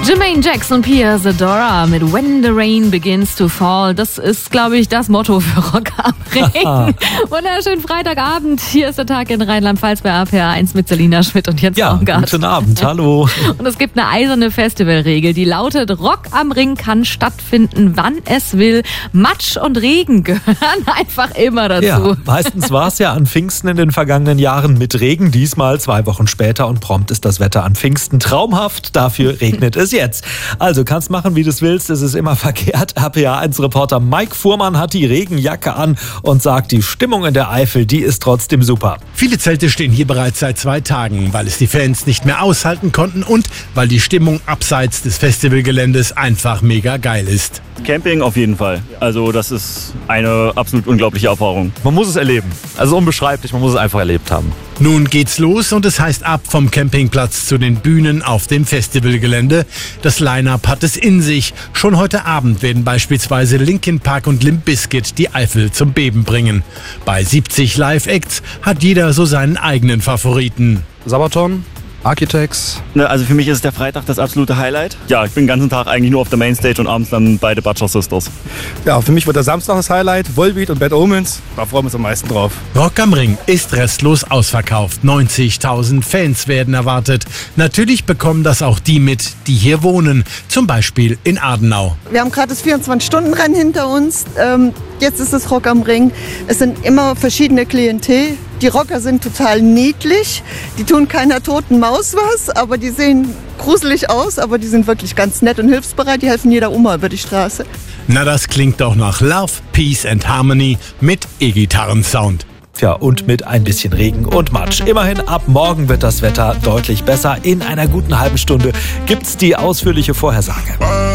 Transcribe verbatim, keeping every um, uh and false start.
Jermaine Jackson, Pia Zadora mit When the Rain Begins to Fall. Das ist, glaube ich, das Motto für Rock am Ring. Wunderschönen Freitagabend. Hier ist der Tag in Rheinland-Pfalz bei A P R eins mit Selina Schmidt und Jens Ja, Baumgart. guten Abend, hallo. Und es gibt eine eiserne Festivalregel, die lautet, Rock am Ring kann stattfinden, wann es will. Matsch und Regen gehören einfach immer dazu. Ja, meistens war es ja an Pfingsten in den vergangenen Jahren mit Regen. Diesmal zwei Wochen später und prompt ist das Wetter an Pfingsten traumhaft. Dafür regnet es jetzt. Also kannst machen, wie du es willst. Es ist immer verkehrt. A P R eins Reporter Mike Fuhrmann hat die Regenjacke an und sagt, die Stimmung in der Eifel, die ist trotzdem super. Viele Zelte stehen hier bereits seit zwei Tagen, weil es die Fans nicht mehr aushalten konnten und weil die Stimmung abseits des Festivalgeländes einfach mega geil ist. Camping auf jeden Fall. Also das ist eine absolut unglaubliche Erfahrung. Man muss es erleben. Also unbeschreiblich, man muss es einfach erlebt haben. Nun geht's los und es heißt ab vom Campingplatz zu den Bühnen auf dem Festivalgelände. Das Line-Up hat es in sich. Schon heute Abend werden beispielsweise Linkin Park und Limp Bizkit die Eifel zum Beben bringen. Bei siebzig Live-Acts hat jeder so seinen eigenen Favoriten. Sabaton, Architects. Also für mich ist der Freitag das absolute Highlight. Ja, ich bin den ganzen Tag eigentlich nur auf der Mainstage und abends dann bei The Butcher Sisters. Ja, für mich wird der Samstag das Highlight. Volbeat und Bad Omens. Da freuen wir uns am meisten drauf. Rock am Ring ist restlos ausverkauft. neunzigtausend Fans werden erwartet. Natürlich bekommen das auch die mit, die hier wohnen. Zum Beispiel in Adenau. Wir haben gerade das vierundzwanzig-Stunden-Rennen hinter uns. Ähm, jetzt ist es Rock am Ring. Es sind immer verschiedene Klientel. Die Rocker sind total niedlich. Die tun keiner toten Maus was, aber die sehen gruselig aus, aber die sind wirklich ganz nett und hilfsbereit. Die helfen jeder Oma über die Straße. Na, das klingt doch nach Love, Peace and Harmony mit E-Gitarren-Sound. Tja, und mit ein bisschen Regen und Matsch. Immerhin, ab morgen wird das Wetter deutlich besser. In einer guten halben Stunde gibt's die ausführliche Vorhersage.